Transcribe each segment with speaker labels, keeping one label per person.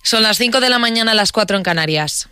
Speaker 1: Son las 5 de la mañana, las 4 en Canarias.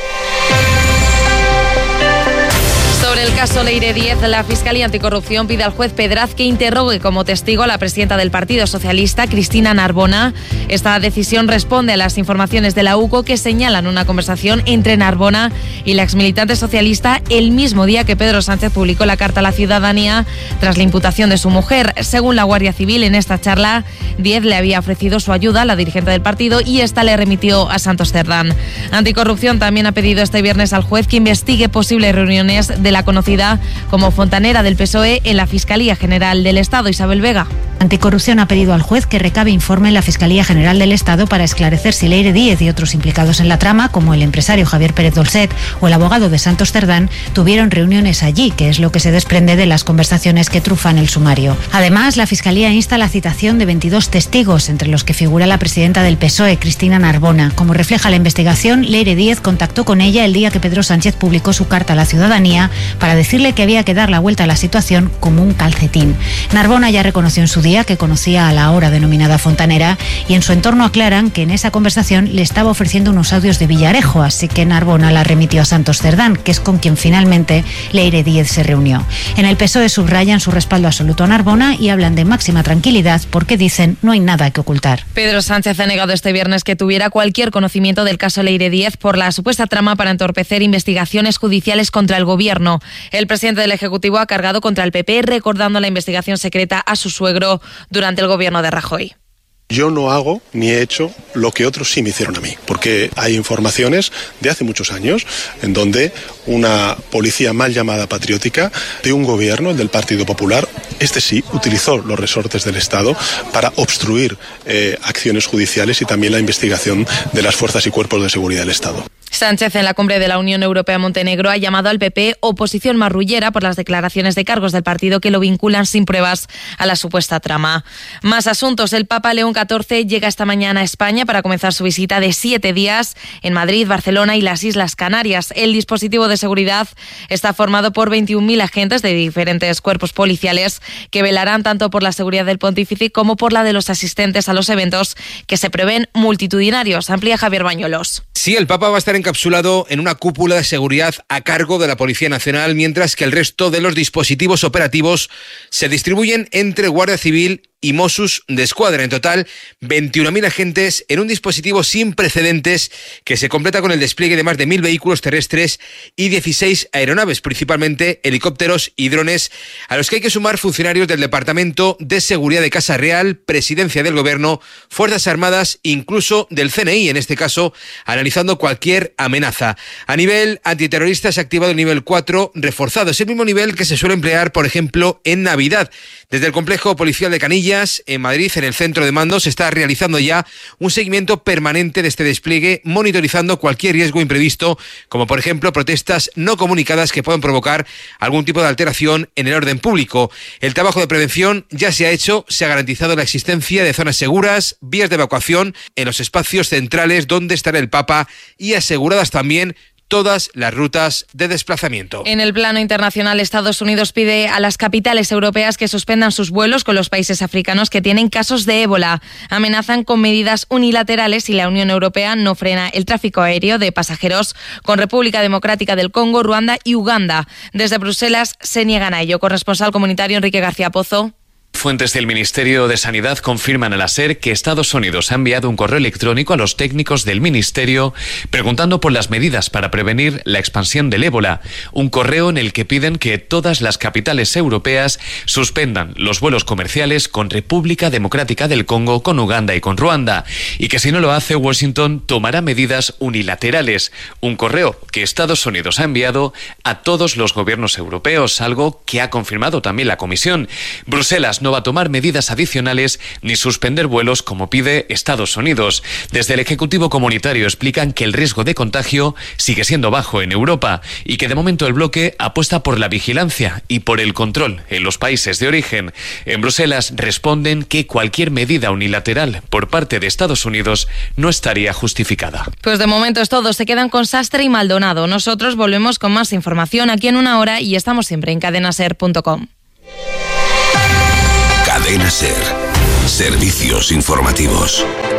Speaker 1: Sobre el caso Leire Díez, la Fiscalía Anticorrupción pide al juez Pedraz que interrogue como testigo a la presidenta del Partido Socialista, Cristina Narbona. Esta decisión responde a las informaciones de la UCO que señalan una conversación entre Narbona y la exmilitante socialista el mismo día que Pedro Sánchez publicó la carta a la ciudadanía tras la imputación de su mujer. Según la Guardia Civil, en esta charla, Díez le había ofrecido su ayuda a la dirigente del partido y esta le remitió a Santos Cerdán. Anticorrupción también ha pedido este viernes al juez que investigue posibles reuniones de la conocida como fontanera del PSOE en la Fiscalía General del Estado. Isabel Vega.
Speaker 2: Anticorrupción ha pedido al juez que recabe informe en la Fiscalía General del Estado para esclarecer si Leire Díez y otros implicados en la trama, como el empresario Javier Pérez Dolcet o el abogado de Santos Cerdán, tuvieron reuniones allí, que es lo que se desprende de las conversaciones que trufan el sumario. Además, la Fiscalía insta la citación de 22 testigos, entre los que figura la presidenta del PSOE, Cristina Narbona. Como refleja la investigación, Leire Díez contactó con ella el día que Pedro Sánchez publicó su carta a la ciudadanía para decirle que había que dar la vuelta a la situación como un calcetín. Narbona ya reconoció en su día que conocía a la ahora denominada fontanera y en su entorno aclaran que en esa conversación le estaba ofreciendo unos audios de Villarejo, así que Narbona la remitió a Santos Cerdán, que es con quien finalmente Leire Díez se reunió. En el PSOE subrayan su respaldo absoluto a Narbona y hablan de máxima tranquilidad porque dicen no hay nada que ocultar.
Speaker 1: Pedro Sánchez ha negado este viernes que tuviera cualquier conocimiento del caso Leire Díez por la supuesta trama para entorpecer investigaciones judiciales contra el Gobierno. El presidente del Ejecutivo ha cargado contra el PP recordando la investigación secreta a su suegro durante el gobierno de Rajoy.
Speaker 3: Yo no hago ni he hecho lo que otros sí me hicieron a mí, porque hay informaciones de hace muchos años en donde una policía mal llamada patriótica de un gobierno, el del Partido Popular, este sí utilizó los resortes del Estado para obstruir acciones judiciales y también la investigación de las fuerzas y cuerpos de seguridad del Estado.
Speaker 1: Sánchez, en la cumbre de la Unión Europea Montenegro, ha llamado al PP oposición marrullera por las declaraciones de cargos del partido que lo vinculan sin pruebas a la supuesta trama. Más asuntos. El Papa León XIV llega esta mañana a España para comenzar su visita de 7 días en Madrid, Barcelona y las Islas Canarias. El dispositivo de seguridad está formado por 21.000 agentes de diferentes cuerpos policiales que velarán tanto por la seguridad del pontífice como por la de los asistentes a los eventos que se prevén multitudinarios. Amplía Javier Bañuelos.
Speaker 4: Sí, el Papa va a estar encapsulado en una cúpula de seguridad a cargo de la Policía Nacional, mientras que el resto de los dispositivos operativos se distribuyen entre Guardia Civil y Mossos d'Esquadra. En total, 21.000 agentes en un dispositivo sin precedentes que se completa con el despliegue de más de 1.000 vehículos terrestres y 16 aeronaves, principalmente helicópteros y drones, a los que hay que sumar funcionarios del Departamento de Seguridad de Casa Real, Presidencia del Gobierno, Fuerzas Armadas, incluso del CNI, en este caso, analizando cualquier amenaza. A nivel antiterrorista se ha activado el nivel 4 reforzado. Es el mismo nivel que se suele emplear, por ejemplo, en Navidad. Desde el complejo policial de Canillas, en Madrid, en el centro de mando, se está realizando ya un seguimiento permanente de este despliegue, monitorizando cualquier riesgo imprevisto, como por ejemplo protestas no comunicadas que puedan provocar algún tipo de alteración en el orden público. El trabajo de prevención ya se ha hecho, se ha garantizado la existencia de zonas seguras, vías de evacuación en los espacios centrales donde estará el Papa y aseguradas también todas las rutas de desplazamiento.
Speaker 1: En el plano internacional, Estados Unidos pide a las capitales europeas que suspendan sus vuelos con los países africanos que tienen casos de ébola. Amenazan con medidas unilaterales si la Unión Europea no frena el tráfico aéreo de pasajeros con República Democrática del Congo, Ruanda y Uganda. Desde Bruselas se niegan a ello. Corresponsal comunitario Enrique García Pozo.
Speaker 5: Fuentes del Ministerio de Sanidad confirman a la SER que Estados Unidos ha enviado un correo electrónico a los técnicos del Ministerio preguntando por las medidas para prevenir la expansión del ébola. Un correo en el que piden que todas las capitales europeas suspendan los vuelos comerciales con República Democrática del Congo, con Uganda y con Ruanda. Y que si no lo hace, Washington tomará medidas unilaterales. Un correo que Estados Unidos ha enviado a todos los gobiernos europeos, algo que ha confirmado también la Comisión. Bruselas no va a tomar medidas adicionales ni suspender vuelos como pide Estados Unidos. Desde el Ejecutivo Comunitario explican que el riesgo de contagio sigue siendo bajo en Europa y que de momento el bloque apuesta por la vigilancia y por el control en los países de origen. En Bruselas responden que cualquier medida unilateral por parte de Estados Unidos no estaría justificada.
Speaker 1: Pues de momento es todo. Se quedan con Sastre y Maldonado. Nosotros volvemos con más información aquí en una hora y estamos siempre en cadenaser.com.
Speaker 6: Cadena Ser. Servicios informativos.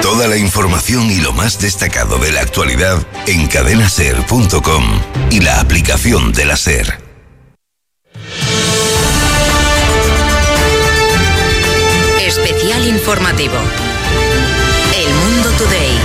Speaker 6: Toda la información y lo más destacado de la actualidad en cadenaser.com y la aplicación de la SER.
Speaker 7: Especial informativo. El Mundo Today.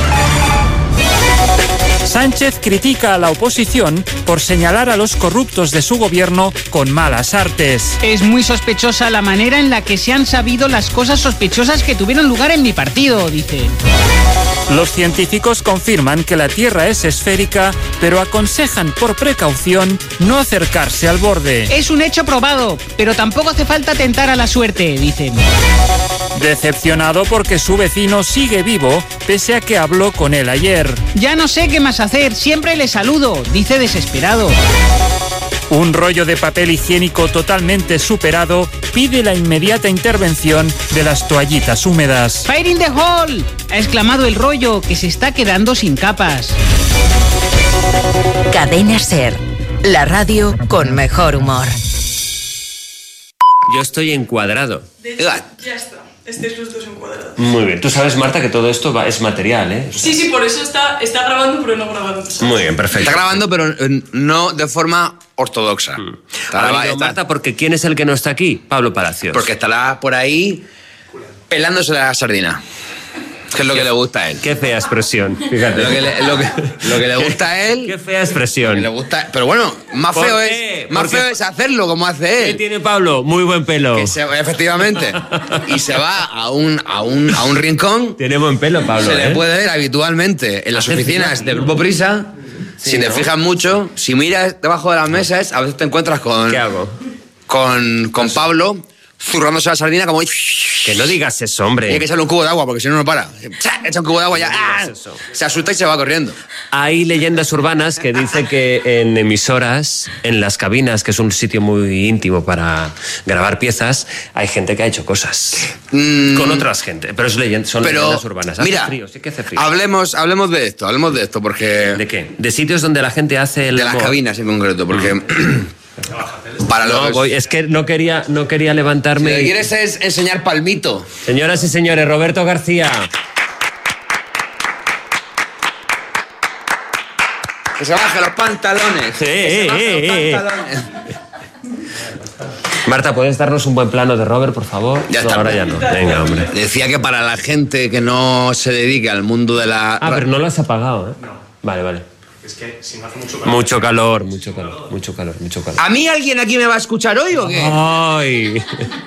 Speaker 8: Sánchez critica a la oposición por señalar a los corruptos de su gobierno con malas artes.
Speaker 9: Es muy sospechosa la manera en la que se han sabido las cosas sospechosas que tuvieron lugar en mi partido, dice.
Speaker 8: Los científicos confirman que la Tierra es esférica, pero aconsejan por precaución no acercarse al borde.
Speaker 9: Es un hecho probado, pero tampoco hace falta tentar a la suerte, dicen.
Speaker 8: Decepcionado porque su vecino sigue vivo, pese a que habló con él ayer.
Speaker 9: Ya no sé qué más hacer, siempre le saludo, dice desesperado.
Speaker 8: Un rollo de papel higiénico totalmente superado pide la inmediata intervención de las toallitas húmedas.
Speaker 9: ¡Fire in the hole!, ha exclamado el rollo, que se está quedando sin capas.
Speaker 7: Cadena SER, la radio con mejor humor.
Speaker 10: Yo estoy encuadrado.
Speaker 11: Ya está. Estáis los dos encuadrados.
Speaker 10: Muy bien. Tú sabes, Marta, que todo esto es material, ¿eh?
Speaker 11: Sí, por eso está grabando, pero no grabando.
Speaker 10: Muy bien, perfecto.
Speaker 4: Está grabando, pero no de forma ortodoxa.
Speaker 10: Marta, porque ¿quién es el que no está aquí? Pablo Palacios.
Speaker 4: Porque estará por ahí pelándose la sardina. Que es lo que le gusta a él.
Speaker 10: Qué fea expresión, fíjate.
Speaker 4: Lo que le gusta a él.
Speaker 10: Qué fea expresión.
Speaker 4: Le gusta, pero bueno, más feo es hacerlo como hace él.
Speaker 10: ¿Qué tiene Pablo? Muy buen pelo.
Speaker 4: Efectivamente. Y se va a un rincón.
Speaker 10: Tiene buen pelo, Pablo.
Speaker 4: Se le puede ver habitualmente en las oficinas del Grupo Prisa. Sí, si te fijas mucho, si miras debajo de las mesas, a veces te encuentras con...
Speaker 10: ¿Qué hago?
Speaker 4: Con Pablo zurrándose la sardina como...
Speaker 10: Que no digas eso, hombre.
Speaker 4: Hay que echarle un cubo de agua porque si no, no para. Echa un cubo de agua y ya... Se asusta y se va corriendo.
Speaker 10: Hay leyendas urbanas que dicen que en emisoras, en las cabinas, que es un sitio muy íntimo para grabar piezas, hay gente que ha hecho cosas. Con otras gente. Pero son leyendas urbanas.
Speaker 4: Mira,
Speaker 10: sí que hace frío.
Speaker 4: Hablemos de esto porque...
Speaker 10: ¿De qué? De sitios donde la gente hace el
Speaker 4: de las cabinas en concreto, porque...
Speaker 10: Es que no quería levantarme.
Speaker 4: Si lo que quieres es enseñar palmito.
Speaker 10: Señoras y señores, Roberto García.
Speaker 4: Que se baje los pantalones.
Speaker 10: Marta, ¿puedes darnos un buen plano de Robert, por favor?
Speaker 4: Ya está.
Speaker 10: Ahora ya no. Venga, hombre.
Speaker 4: Decía que para la gente que no se dedica al mundo de la...
Speaker 10: pero no lo has apagado, ¿eh? No. Vale.
Speaker 12: Es que si no hace mucho calor.
Speaker 10: Mucho calor.
Speaker 4: ¿A mí alguien aquí me va a escuchar hoy o qué?
Speaker 10: ¡Ay!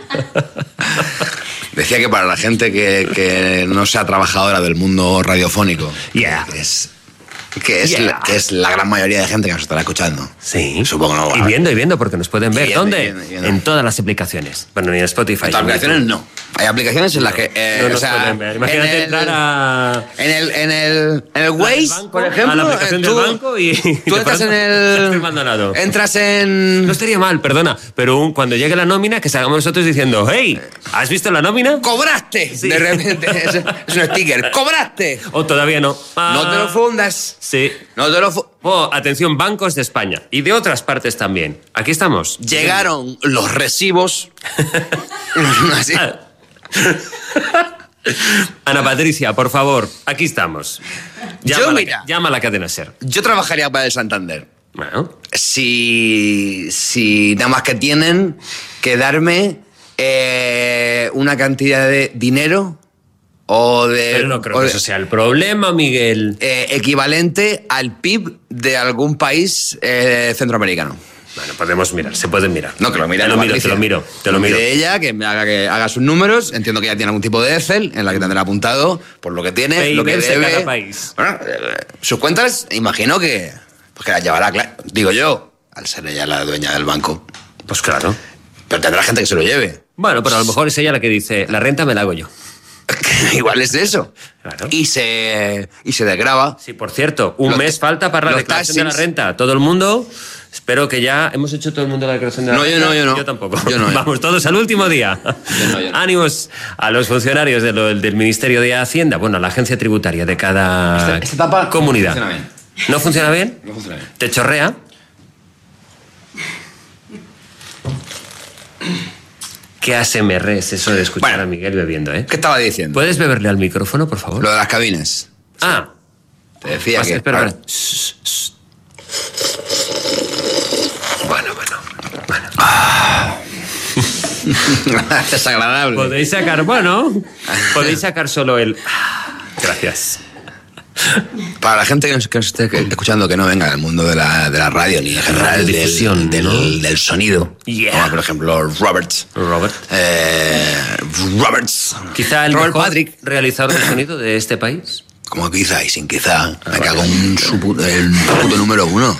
Speaker 4: Decía que para la gente que no sea trabajadora del mundo radiofónico, que es la gran mayoría de gente que nos estará escuchando.
Speaker 10: Sí.
Speaker 4: Supongo no.
Speaker 10: Y viendo, porque nos pueden ver. ¿Dónde?
Speaker 4: Viendo.
Speaker 10: En todas las aplicaciones. Bueno, ni en Spotify.
Speaker 4: En aplicaciones no. Hay aplicaciones en las que...
Speaker 10: no nos pueden ver. Imagínate entrar a...
Speaker 4: En el Waze,
Speaker 10: banco,
Speaker 4: por ejemplo...
Speaker 10: A la aplicación del banco y...
Speaker 4: Tú entras en el... Entras en...
Speaker 10: No estaría mal, perdona, pero cuando llegue la nómina, que salgamos nosotros diciendo: ¡Hey! ¿Has visto la nómina?
Speaker 4: ¡Cobraste! Sí. De repente es un sticker. ¡Cobraste!
Speaker 10: O todavía no.
Speaker 4: No te lo fundas.
Speaker 10: Sí.
Speaker 4: No te lo
Speaker 10: atención, bancos de España y de otras partes también. Aquí estamos.
Speaker 4: Llegaron los recibos. Así.
Speaker 10: Ana Patricia, por favor, aquí estamos. Llama a la cadena SER.
Speaker 4: Yo trabajaría para el Santander.
Speaker 10: Bueno.
Speaker 4: Si nada más que tienen que darme una cantidad de dinero
Speaker 10: Pero no creo que eso sea el problema, Miguel.
Speaker 4: Equivalente al PIB de algún país centroamericano.
Speaker 10: Bueno, podemos mirar, se pueden mirar.
Speaker 4: No, que lo mire.
Speaker 10: Te lo miro.
Speaker 4: De ella, que haga sus números. Entiendo que ella tiene algún tipo de Excel en la que tendrá apuntado por lo que tiene,
Speaker 10: PIB
Speaker 4: lo que debe.
Speaker 10: cada país.
Speaker 4: Bueno, sus cuentas, imagino que las llevará, digo yo, al ser ella la dueña del banco.
Speaker 10: Pues claro.
Speaker 4: Pero tendrá gente que se lo lleve.
Speaker 10: Bueno, pero a lo mejor es ella la que dice: la renta me la hago yo.
Speaker 4: Igual es eso.
Speaker 10: Claro.
Speaker 4: Y se desgrava.
Speaker 10: Sí, por cierto, un mes falta para la declaración de la renta. Todo el mundo, espero que ya hemos hecho todo el mundo la declaración de la renta.
Speaker 4: Yo no.
Speaker 10: Yo tampoco. Vamos todos al último día.
Speaker 4: Yo no.
Speaker 10: Ánimos a los funcionarios del Ministerio de Hacienda, bueno, a la agencia tributaria de cada
Speaker 4: esta
Speaker 10: comunidad.
Speaker 4: No funciona bien.
Speaker 10: ¿No funciona bien? ¿Te chorrea? Qué ASMR es eso de escuchar a Miguel bebiendo, ¿eh?
Speaker 13: ¿Qué estaba diciendo?
Speaker 10: ¿Puedes beberle al micrófono, por favor?
Speaker 13: Lo de las cabinas. Te decía que...
Speaker 10: Espera. Bueno.
Speaker 13: Es desagradable.
Speaker 10: Podéis sacar solo el... Gracias.
Speaker 13: Para la gente que nos esté escuchando, que no venga del mundo de la radio ni en general del sonido, como por ejemplo Roberts.
Speaker 10: Quizá el
Speaker 13: Robert
Speaker 10: mejor
Speaker 13: Patrick,
Speaker 10: realizador de sonido de este país.
Speaker 13: Como quizá y sin quizá. Me cago en el puto número uno.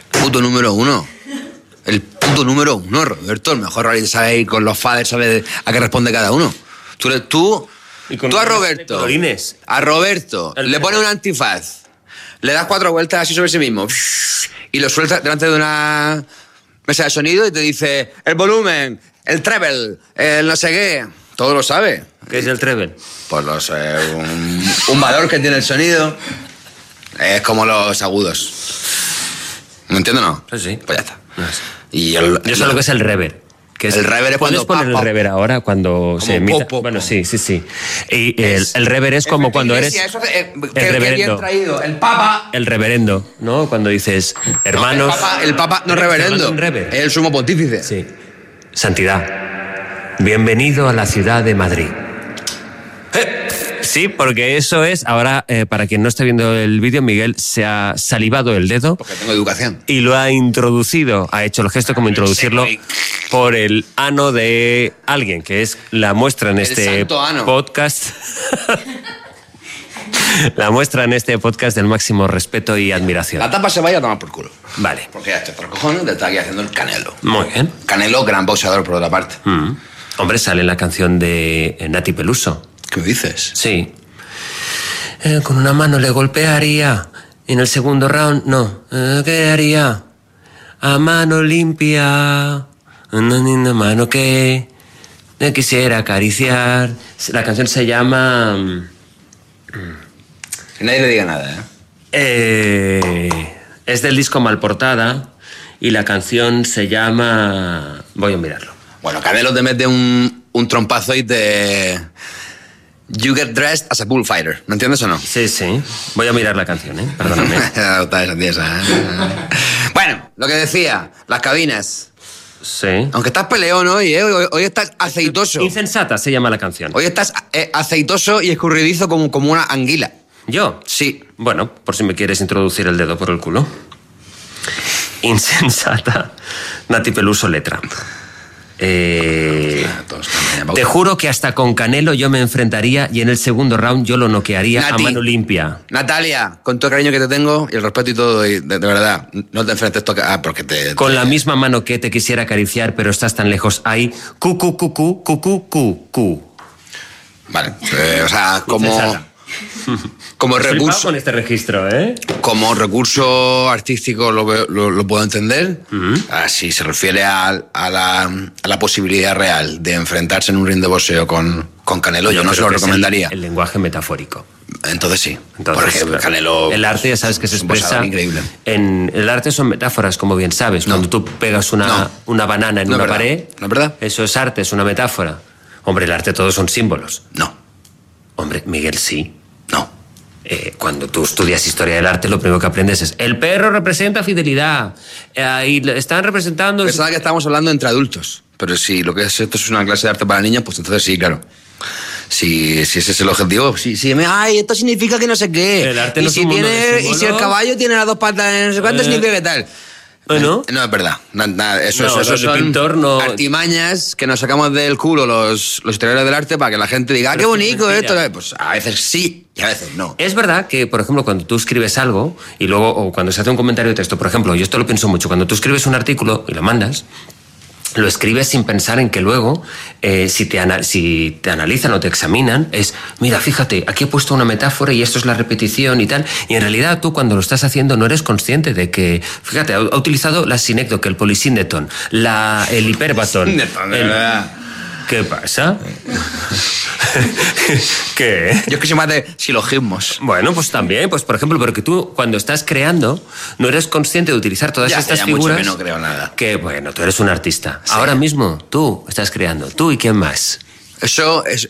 Speaker 13: El puto número uno, Roberto. El mejor realista, sabe ir con los faders, sabe a qué responde cada uno. Tú a Roberto le pones un antifaz, le das 4 vueltas así sobre sí mismo y lo sueltas delante de una mesa de sonido y te dice el volumen, el treble, el no sé qué. Todo lo sabe.
Speaker 10: ¿Qué es el treble?
Speaker 13: Pues un valor que tiene el sonido. Es como los agudos. ¿Me entiendo o no?
Speaker 10: Sí.
Speaker 13: Pues ya está.
Speaker 10: Y yo sé lo que es el reverb.
Speaker 13: El reverb es cuando...
Speaker 10: ¿Puedes poner el reverb ahora cuando se emita? Bueno, sí. Y el reverb es como cuando eres...
Speaker 13: Qué bien traído. El papa...
Speaker 10: El reverendo, ¿no? Cuando dices, hermanos...
Speaker 13: El papa no es reverendo. Es el sumo pontífice.
Speaker 10: Sí. Santidad, bienvenido a la ciudad de Madrid. Sí, porque eso es... Ahora, para quien no esté viendo el vídeo, Miguel se ha salivado el dedo.
Speaker 13: Porque tengo educación.
Speaker 10: Y lo ha introducido, ha hecho el gesto como introducirlo por el ano de alguien, que es la muestra en este podcast. La muestra en este podcast del máximo respeto y admiración.
Speaker 13: La tapa se vaya a tomar por culo.
Speaker 10: Vale.
Speaker 13: Porque ya estoy por cojones de estar aquí haciendo el Canelo.
Speaker 10: Muy bien.
Speaker 13: Canelo, gran boxeador por otra parte.
Speaker 10: Hombre, sale en la canción de Nati Peluso.
Speaker 13: ¿Qué me dices?
Speaker 10: Sí. Con una mano le golpearía. En el segundo round, no. ¿Qué haría? A mano limpia. Una mano que me quisiera acariciar. La canción se llama...
Speaker 13: Que nadie le diga nada,
Speaker 10: es del disco Malportada y la canción se llama... Voy a mirarlo.
Speaker 13: Bueno, Canelo te mete un trompazo y te... You get dressed as a bullfighter. ¿Me entiendes o no?
Speaker 10: Sí. Voy a mirar la canción, perdóname.
Speaker 13: Bueno, lo que decía, las cabinas.
Speaker 10: Sí.
Speaker 13: Aunque estás peleón hoy, hoy estás aceitoso.
Speaker 10: Insensata se llama la canción.
Speaker 13: Hoy estás aceitoso y escurridizo como una anguila.
Speaker 10: ¿Yo?
Speaker 13: Sí.
Speaker 10: Bueno, por si me quieres introducir el dedo por el culo. Insensata. Nati Peluso, letra. Te juro que hasta con Canelo yo me enfrentaría y en el segundo round yo lo noquearía a mano limpia.
Speaker 13: Natalia, con todo el cariño que te tengo y el respeto y todo, y de verdad, no te enfrentes porque te...
Speaker 10: Con la misma mano que te quisiera acariciar, pero estás tan lejos ahí.
Speaker 13: Vale, o sea, como recurso...
Speaker 10: con este registro,
Speaker 13: Como recurso artístico lo puedo entender. Si se refiere a la posibilidad real de enfrentarse en un ring de boxeo con Canelo, yo no se lo recomendaría.
Speaker 10: El lenguaje metafórico.
Speaker 13: Entonces sí. Porque Canelo...
Speaker 10: El arte, ya sabes que se expresa...
Speaker 13: Increíble.
Speaker 10: El arte son metáforas, como bien sabes. Cuando tú pegas una banana en una pared...
Speaker 13: ¿No es verdad?
Speaker 10: Eso es arte, es una metáfora. Hombre, el arte todos son símbolos.
Speaker 13: No.
Speaker 10: Hombre, Miguel, sí.
Speaker 13: No.
Speaker 10: Cuando tú estudias historia del arte, lo primero que aprendes es el perro representa fidelidad. Y están representando...
Speaker 13: Pensaba que estábamos hablando entre adultos. Pero si lo que es esto es una clase de arte para niños, pues entonces sí, claro. Si ese es el objetivo, ay, esto significa que no sé qué.
Speaker 10: El arte
Speaker 13: y
Speaker 10: no
Speaker 13: si
Speaker 10: es un mundo de
Speaker 13: tiene,
Speaker 10: símbolos.
Speaker 13: y si el caballo tiene las 2 patas, no sé cuánto significa que tal.
Speaker 10: ¿No?
Speaker 13: No es verdad. Eso son
Speaker 10: pintor no...
Speaker 13: artimañas que nos sacamos del culo los historiadores del arte para que la gente diga, qué bonito esto. Pues a veces sí y a veces no.
Speaker 10: Es verdad que, por ejemplo, cuando tú escribes algo y luego, o cuando se hace un comentario de texto, por ejemplo, yo esto lo pienso mucho, cuando tú escribes un artículo y lo mandas, lo escribes sin pensar en que luego, si te analizan o te examinan, es, mira, fíjate, aquí he puesto una metáfora y esto es la repetición y tal. Y en realidad tú cuando lo estás haciendo no eres consciente de que, fíjate, ha utilizado la sinécdoque, el polisíndeton, el hiperbatón. ¿Qué pasa? ¿Qué?
Speaker 13: Yo es que soy más de silogismos.
Speaker 10: Bueno, pues también, pues por ejemplo, porque tú cuando estás creando no eres consciente de utilizar todas estas figuras.
Speaker 13: Mucho que no creo nada.
Speaker 10: Que bueno, tú eres un artista.
Speaker 13: Sí.
Speaker 10: Ahora mismo tú estás creando. ¿Tú y quién más?
Speaker 13: Eso es...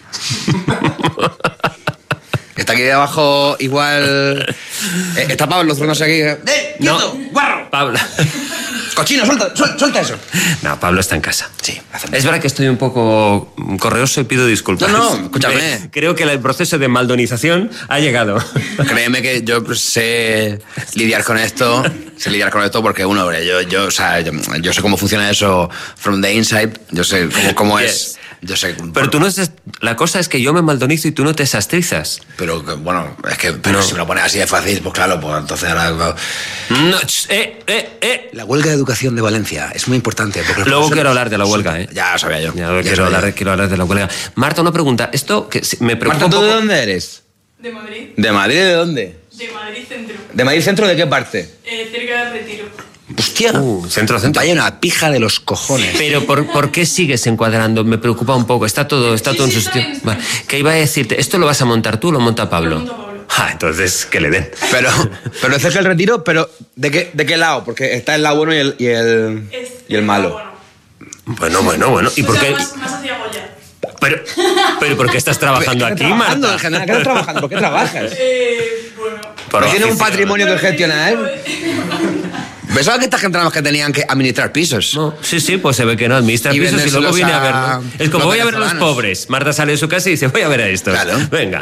Speaker 13: Está aquí debajo igual... Está Pablo zurrándose aquí.
Speaker 10: ¡Quieto! ¡Guarro! Pablo...
Speaker 13: ¡Cochino, suelta eso!
Speaker 10: No, Pablo está en casa.
Speaker 13: Sí.
Speaker 10: Es verdad que estoy un poco correoso y pido disculpas.
Speaker 13: No, escúchame.
Speaker 10: Creo que el proceso de maldonización ha llegado.
Speaker 13: Créeme que yo sé lidiar con esto. Sé lidiar con esto porque, uno, yo sé cómo funciona eso from the inside. Yo sé cómo es... Yo sé,
Speaker 10: pero tú no es... La cosa es que yo me maldonizo y tú no te sastrizas.
Speaker 13: Pero, bueno, es que pero si me lo pones así de fácil, pues claro, pues entonces ahora...
Speaker 10: No,
Speaker 13: La huelga de educación de Valencia es muy importante. Porque
Speaker 10: luego quiero hablar de la huelga, ¿eh?
Speaker 13: Ya lo sabía yo.
Speaker 10: Quiero hablar de la huelga. Marta, una pregunta. Esto que me preocupa
Speaker 13: Marta, ¿tú
Speaker 10: un poco...
Speaker 13: de dónde eres?
Speaker 11: De Madrid.
Speaker 13: ¿De Madrid de dónde?
Speaker 11: De Madrid Centro.
Speaker 13: ¿De Madrid Centro de qué parte?
Speaker 11: Cerca del Retiro.
Speaker 13: Hostia,
Speaker 10: centro.
Speaker 13: Vaya una pija de los cojones.
Speaker 10: Pero ¿por qué sigues encuadrando? Me preocupa un poco. Está todo en su sitio. Vale. ¿Qué iba a decirte? ¿Esto lo vas a montar tú o lo monta Pablo?
Speaker 11: Lo monta Pablo.
Speaker 10: Entonces que le den.
Speaker 13: Pero es cerca del Retiro, pero ¿de qué lado? Porque está el lado bueno y el malo.
Speaker 10: Bueno. ¿Y por qué?
Speaker 11: Más hacia Goya.
Speaker 10: Pero ¿por qué estás trabajando aquí, Marta?
Speaker 13: En general, ¿qué estás trabajando? ¿Por qué trabajas?
Speaker 11: Bueno.
Speaker 13: ¿Tienes un patrimonio que gestionar? Pensaba que esta gente eran los que tenían que administrar pisos.
Speaker 10: No, sí, pues se ve que no administra pisos y luego viene a verlo. Es como voy a ver a los pobres. Marta sale de su casa y dice, voy a ver a estos.
Speaker 13: Claro.
Speaker 10: Venga.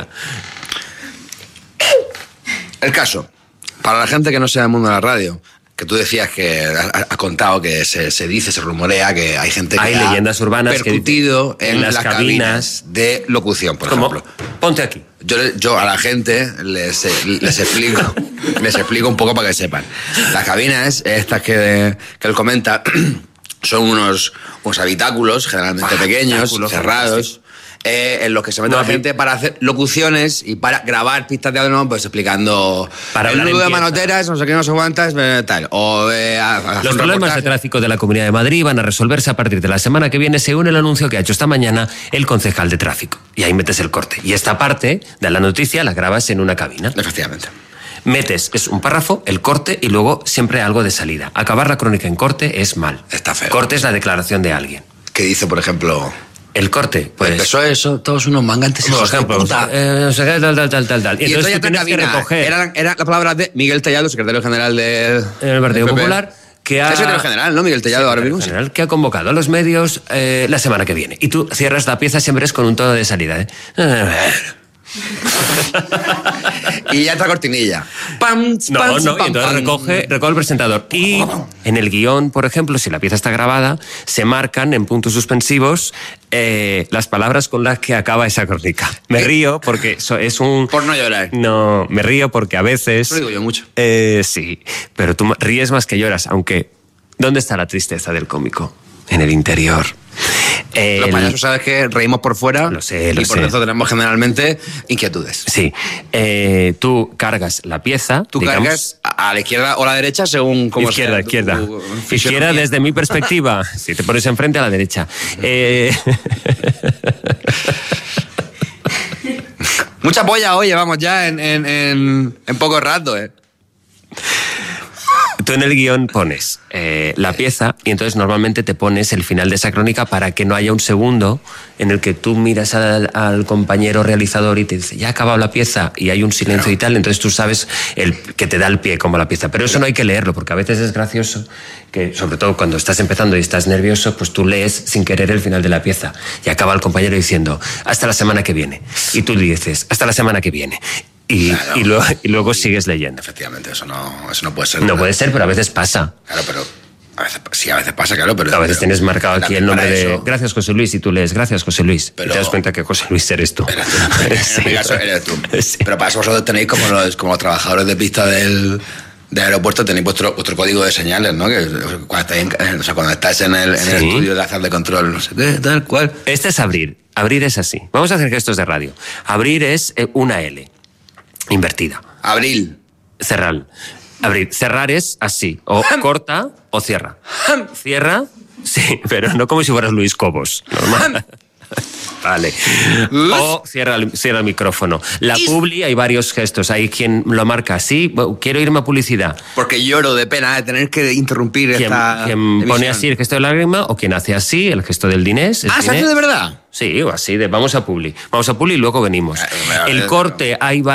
Speaker 13: El caso, para la gente que no sea del mundo de la radio, que tú decías que has contado que se dice, se rumorea que hay gente que
Speaker 10: hay leyendas urbanas
Speaker 13: percutido en las cabinas de locución, por ejemplo.
Speaker 10: Ponte aquí.
Speaker 13: Yo a la gente les explico un poco para que sepan. Las cabinas, estas que él comenta, son unos habitáculos generalmente pequeños, cerrados, en los que se mete la gente para hacer locuciones y para grabar pistas de audio, pues explicando el nudo de manoteras, no sé qué, no sé cuántas, tal.
Speaker 10: Los problemas de tráfico de la Comunidad de Madrid van a resolverse a partir de la semana que viene, según el anuncio que ha hecho esta mañana el concejal de tráfico. Y ahí metes el corte. Y esta parte de la noticia la grabas en una cabina.
Speaker 13: Efectivamente.
Speaker 10: Metes, es un párrafo, el corte y luego siempre algo de salida. Acabar la crónica en corte es mal.
Speaker 13: Está feo.
Speaker 10: Corte es la declaración de alguien.
Speaker 13: ¿Qué dice, por ejemplo?
Speaker 10: El corte, pues...
Speaker 13: Empezó eso, todos unos mangantes.
Speaker 10: Por ejemplo, tal. Y entonces tú tienes que recoger...
Speaker 13: Eran las palabras de Miguel Tellado, secretario general del
Speaker 10: Partido Popular, que ha...
Speaker 13: Es secretario general, ¿no? Miguel Tellado ahora mismo.
Speaker 10: General, que ha convocado a los medios la semana que viene. Y tú cierras la pieza siempre es con un tono de salida, ¿eh?
Speaker 13: Y ya entra cortinilla.
Speaker 10: Y entonces recoge el presentador. Y en el guión, por ejemplo, si la pieza está grabada, se marcan en puntos suspensivos las palabras con las que acaba esa crónica. Me río porque es un...
Speaker 13: Por no llorar.
Speaker 10: No, me río porque a veces...
Speaker 13: Lo digo yo mucho.
Speaker 10: Sí, pero tú ríes más que lloras, aunque... ¿Dónde está la tristeza del cómico? En el interior.
Speaker 13: Los payasos, sabes que reímos por fuera.
Speaker 10: Lo sé.
Speaker 13: Y por dentro tenemos generalmente inquietudes.
Speaker 10: Sí. Tú cargas la pieza.
Speaker 13: Tú cargas a la izquierda o a la derecha según como
Speaker 10: izquierda. Izquierda desde mi perspectiva. Si te pones enfrente, a la derecha.
Speaker 13: Mucha polla hoy llevamos ya en poco rato,
Speaker 10: Tú en el guión pones la pieza y entonces normalmente te pones el final de esa crónica para que no haya un segundo en el que tú miras al compañero realizador y te dice, ya ha acabado la pieza, y hay un silencio y tal, entonces tú sabes que te da el pie como la pieza. Pero eso no hay que leerlo, porque a veces es gracioso que, sobre todo cuando estás empezando y estás nervioso, pues tú lees sin querer el final de la pieza y acaba el compañero diciendo, hasta la semana que viene. Y tú dices, hasta la semana que viene. Y luego sigues leyendo.
Speaker 13: Efectivamente, eso no puede ser.
Speaker 10: No puede ser, pero a veces pasa.
Speaker 13: Claro, pero a veces pasa, claro, pero...
Speaker 10: A veces tienes marcado aquí el nombre de... Gracias, José Luis, y tú lees, gracias, José Luis. Pero... Y te das cuenta que José Luis eres tú.
Speaker 13: En mi caso eres tú. Sí. Pero para eso vosotros tenéis como los trabajadores de pista del aeropuerto, tenéis vuestro código de señales, ¿no? Que cuando estás en el estudio de la sala de control, no sé qué, tal cual.
Speaker 10: Este es abrir. Abrir es así. Vamos a hacer gestos de radio. Abrir es una L. Invertida.
Speaker 13: Abril.
Speaker 10: Cerrar. Abrir. Cerrar es así. O corta o cierra. Cierra. Sí, pero no como si fueras Luis Cobos. Normal. Vale. O cierra el micrófono. La publi, hay varios gestos. Hay quien lo marca así. Quiero irme a publicidad.
Speaker 13: Porque lloro de pena de tener que interrumpir esta
Speaker 10: quien pone así el gesto de lágrima, o quien hace así el gesto del dinés.
Speaker 13: ¿Se hace de verdad?
Speaker 10: Sí, o así, vamos a publi y luego venimos. El corte, hay